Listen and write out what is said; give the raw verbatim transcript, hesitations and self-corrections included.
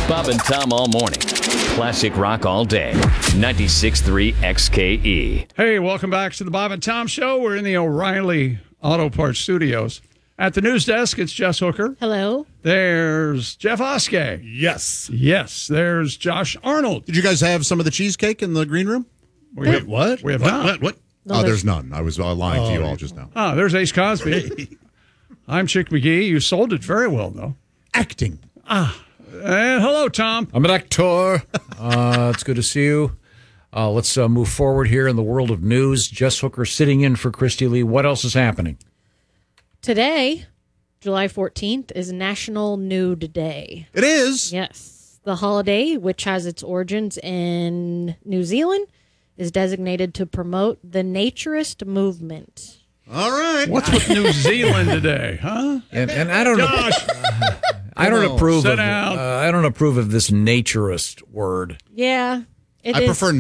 Bob and Tom all morning. Classic rock all day. ninety-six point three X K E. Hey, welcome back to the Bob and Tom Show. We're in the O'Reilly Auto Parts Studios. At the news desk, it's Jess Hooker. Hello. There's Jeff Oskey. Yes. Yes. There's Josh Arnold. Did you guys have some of the cheesecake in the green room? We Wait, what? We have what, not. What? What? No, oh, there's none. I was uh, lying Oh, to you all just now. Oh, there's Ace Cosby. I'm Chick McGee. You sold it very well, though. Acting. And hello, Tom. I'm an actor. Uh, it's good to see you. Uh, let's uh, move forward here in the world of news. Jess Hooker sitting in for Christy Lee. What else is happening? Today, July fourteenth, is National Nude Day. It is. Yes. The holiday, which has its origins in New Zealand, is designated to promote the naturist movement. All right. What's with New Zealand today, huh? And, and I don't know. Josh. I don't approve Sit of. down. Uh, I don't approve of this naturist word. Yeah. It I is. prefer